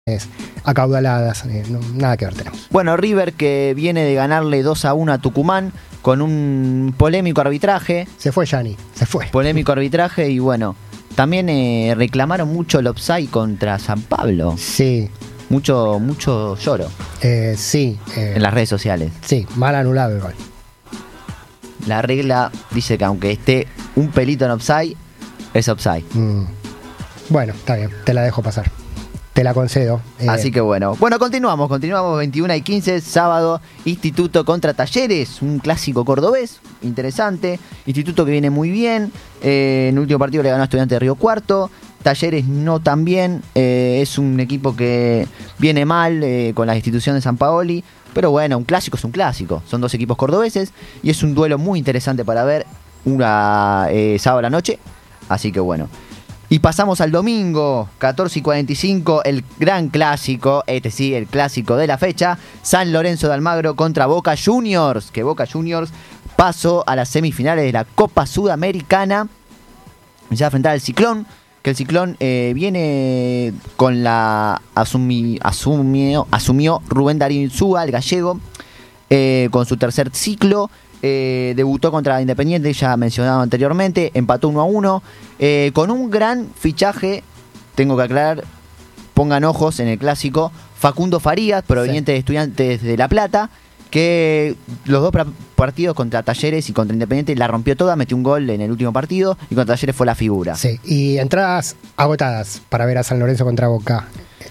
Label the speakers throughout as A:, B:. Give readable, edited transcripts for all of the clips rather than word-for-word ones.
A: acaudaladas, nada que ver tenemos.
B: Bueno, River que viene de ganarle 2-1 a Tucumán con un polémico arbitraje.
A: Se fue Gianni, se fue.
B: Polémico arbitraje y bueno, también reclamaron mucho el offside contra San Pablo.
A: Sí.
B: Mucho lloro.
A: Sí.
B: En las redes sociales.
A: Sí, mal anulado igual.
B: La regla dice que aunque esté un pelito en offside, es offside.
A: Bueno, está bien, te la dejo pasar. Te la concedo.
B: Así que bueno. Bueno, continuamos 21:15, sábado, Instituto contra Talleres, un clásico cordobés, interesante. Instituto que viene muy bien, en el último partido le ganó a Estudiantes de Río Cuarto. Talleres no tan bien, es un equipo que viene mal con la institución de San Paoli. Pero bueno, un clásico es un clásico. Son dos equipos cordobeses y es un duelo muy interesante para ver sábado a la noche. Así que bueno. Y pasamos al domingo, 14:45, el gran clásico, el clásico de la fecha, San Lorenzo de Almagro contra Boca Juniors, que Boca Juniors pasó a las semifinales de la Copa Sudamericana, ya enfrentar al Ciclón, que el Ciclón viene con asumió Rubén Darío Insúa, el gallego, con su tercer ciclo. Debutó contra Independiente, ya mencionado anteriormente, empató 1-1, con un gran fichaje, tengo que aclarar, pongan ojos en el clásico, Facundo Farías, proveniente de Estudiantes de La Plata, que los dos partidos contra Talleres y contra Independiente la rompió toda, metió un gol en el último partido y contra Talleres fue la figura.
A: Sí, y entradas agotadas para ver a San Lorenzo contra Boca.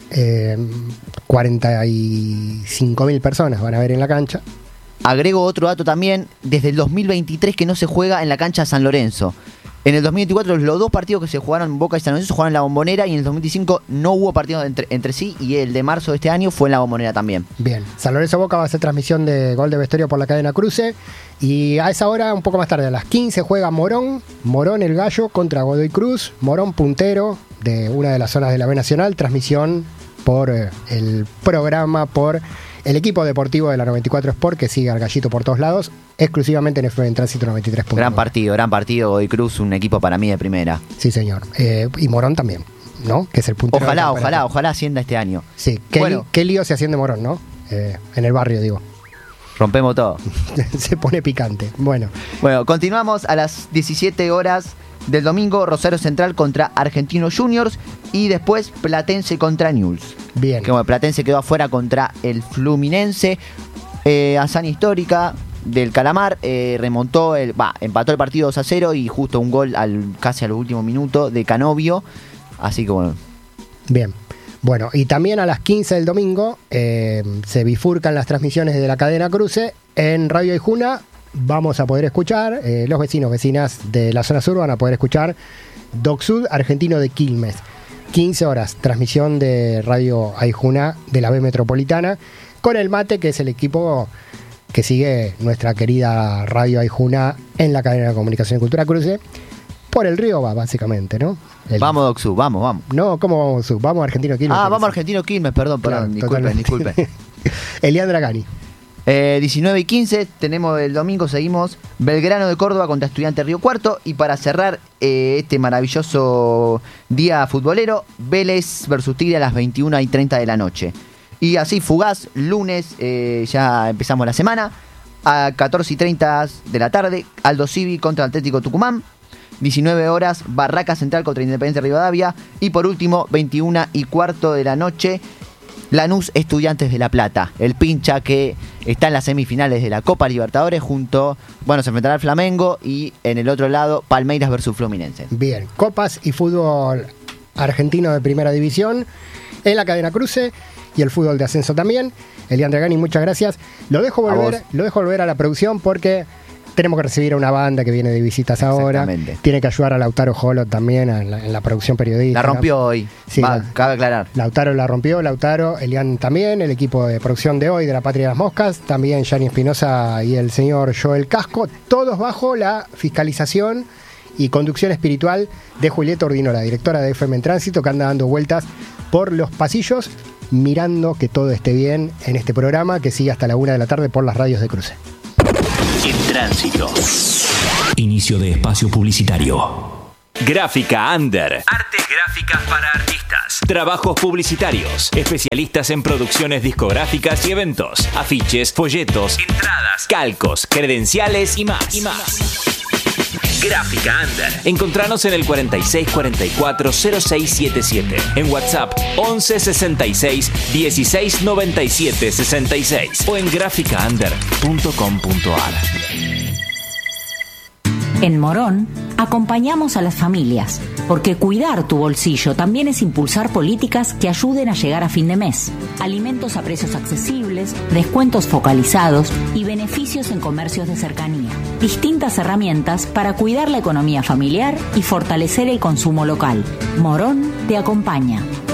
A: 45.000 personas van a ver en la cancha.
B: Agrego otro dato también, desde el 2023 que no se juega en la cancha de San Lorenzo. En el 2024 los dos partidos que se jugaron en Boca y San Lorenzo se jugaron en la Bombonera y en el 2025 no hubo partidos entre sí y el de marzo de este año fue en la Bombonera también.
A: Bien, San Lorenzo Boca va a hacer transmisión de Gol de Vestuario por la cadena Cruce y a esa hora, un poco más tarde, a las 15 juega Morón el Gallo contra Godoy Cruz, Morón puntero de una de las zonas de la B Nacional, transmisión por el programa, por el equipo deportivo de la 94 Sport que sigue al Gallito por todos lados, exclusivamente en FM Tránsito 93.
B: Gran partido, Godoy Cruz, un equipo para mí de primera.
A: Sí, señor. Y Morón también, ¿no? Que es el puntero.
B: Ojalá ascienda este año.
A: Sí, qué lío se asciende Morón, ¿no? En el barrio, digo.
B: Rompemos todo.
A: Se pone picante. Bueno,
B: continuamos a las 17 horas del domingo, Rosario Central contra Argentinos Juniors y después Platense contra Newell's.
A: Bien.
B: Que Platense quedó afuera contra el Fluminense. Hazaña histórica del Calamar, empató el partido 2-0 y justo un gol casi al último minuto de Canovio. Así que bueno.
A: Bien. Bueno, y también a las 15 del domingo se bifurcan las transmisiones de la cadena Cruce en Radio Aijuna. Vamos a poder escuchar, los vecinas de la zona sur van a poder escuchar Doc Sud, argentino de Quilmes. 15 horas, transmisión de Radio Aijuna de la B Metropolitana, con el Mate, que es el equipo que sigue nuestra querida Radio Aijuna en la cadena de comunicación y cultura Cruce. Por el río va, básicamente, ¿no?
B: Vamos, Doc Sud, vamos.
A: No, ¿cómo vamos, Sud? Vamos a Argentino Quilmes.
B: Vamos a Argentino Quilmes, perdón, disculpen.
A: Elian Dragani.
B: 19:15, tenemos el domingo, seguimos Belgrano de Córdoba contra Estudiantes Río Cuarto y para cerrar este maravilloso día futbolero, Vélez versus Tigre a las 21:30 de la noche. Y así fugaz, lunes, ya empezamos la semana, a 14:30 de la tarde, Aldo Civi contra Atlético Tucumán, 19 horas, Barraca Central contra Independiente Rivadavia y por último, 21:15 de la noche, Lanús Estudiantes de La Plata, el pincha que está en las semifinales de la Copa Libertadores se enfrentará al Flamengo y en el otro lado Palmeiras versus Fluminense.
A: Bien, copas y fútbol argentino de primera división en la cadena Cruce y el fútbol de ascenso también. Elian Dragani, muchas gracias. Lo dejo volver a la producción porque tenemos que recibir a una banda que viene de visitas ahora. Tiene que ayudar a Lautaro Jolo también en la producción periodística.
B: La rompió hoy,
A: sí,
B: cabe aclarar.
A: Lautaro la rompió, Elian también, el equipo de producción de hoy de La Patria de las Moscas, también Gianni Espinosa y el señor Joel Casco, todos bajo la fiscalización y conducción espiritual de Julieta Ordino, la directora de FM en Tránsito, que anda dando vueltas por los pasillos, mirando que todo esté bien en este programa que sigue hasta la 1 de la tarde por las radios de Cruce.
C: En Tránsito. Inicio de espacio publicitario. Gráfica Under. Artes gráficas para artistas. Trabajos publicitarios. Especialistas en producciones discográficas y eventos. Afiches, folletos, entradas, calcos, credenciales y más. Gráfica Under. Encontranos en el 4644-0677. En WhatsApp 1166 1697 66 o en graficaunder.com.ar.
D: En Morón, acompañamos a las familias, porque cuidar tu bolsillo también es impulsar políticas que ayuden a llegar a fin de mes. Alimentos a precios accesibles, descuentos focalizados y beneficios en comercios de cercanía. Distintas herramientas para cuidar la economía familiar y fortalecer el consumo local. Morón te acompaña.